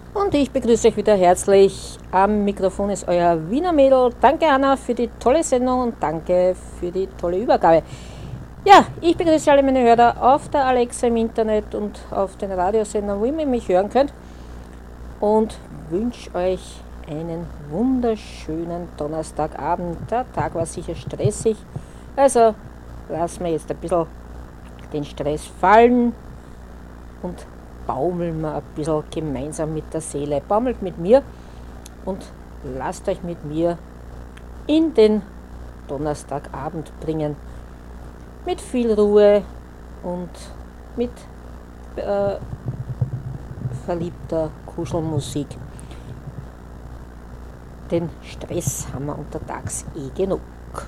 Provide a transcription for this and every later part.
Und ich begrüße euch wieder herzlich. Am Mikrofon ist euer Wiener Mädel. Danke Anna für die tolle Sendung und danke für die tolle Übergabe. Ja, ich begrüße alle meine Hörer auf der Alexa im Internet und auf den Radiosendern, wo ihr mich hören könnt. Und wünsche euch einen wunderschönen Donnerstagabend. Der Tag war sicher stressig, also lassen wir jetzt ein bisschen den Stress fallen und baumeln wir ein bisschen gemeinsam mit der Seele. Baumelt mit mir und lasst euch mit mir in den Donnerstagabend bringen. Mit viel Ruhe und mit verliebter Kuschelmusik. Den Stress haben wir untertags genug.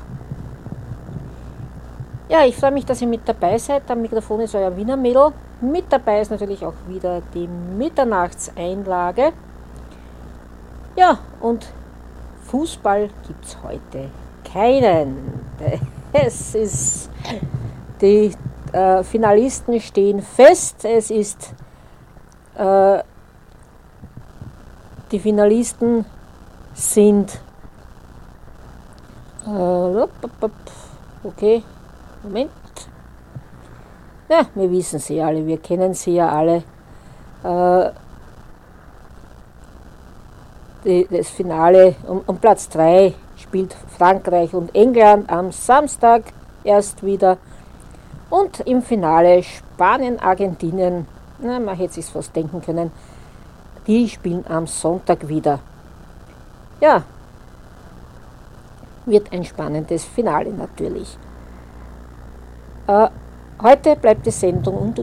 Ja, ich freue mich, dass ihr mit dabei seid. Am Mikrofon ist euer Wiener Mädel. Mit dabei ist natürlich auch wieder die Mitternachtseinlage. Ja, und Fußball gibt es heute keinen. Es ist, die Finalisten stehen fest. Die Finalisten sind, okay, Moment. Ja, wir wissen sie alle, wir kennen sie ja alle. Das Finale um Platz 3 spielt Frankreich und England am Samstag erst wieder. Und im Finale Spanien, Argentinien, man hätte sich fast denken können, die spielen am Sonntag wieder. Ja, wird ein spannendes Finale natürlich. Heute bleibt die Sendung